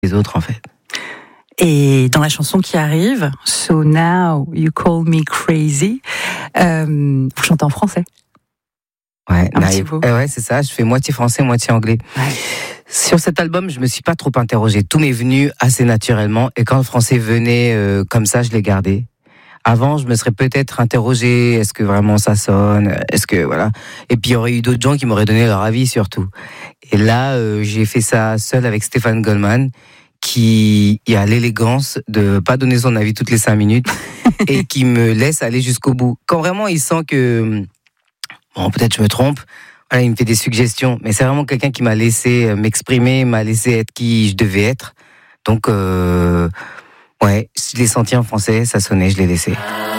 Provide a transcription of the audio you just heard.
les autres, en fait. Et dans la chanson qui arrive, So Now You Call Me Crazy, vous chantez en français. Ouais, ouais, c'est ça. Je fais moitié français, moitié anglais. Ouais. Sur cet album, je me suis pas trop interrogé. Tout m'est venu assez naturellement. Et quand le français venait comme ça, je l'ai gardé. Avant, je me serais peut-être interrogé. Est-ce que vraiment ça sonne? Est-ce que voilà? Et puis il y aurait eu d'autres gens qui m'auraient donné leur avis surtout. Et là, j'ai fait ça seul avec Stéphane Goldman, qui a l'élégance de pas donner son avis toutes les 5 minutes et qui me laisse aller jusqu'au bout. Quand vraiment il sent que bon, peut-être je me trompe. Voilà, il me fait des suggestions, mais c'est vraiment quelqu'un qui m'a laissé m'exprimer, m'a laissé être qui je devais être. Donc, ouais, je l'ai senti en français, ça sonnait, je l'ai laissé.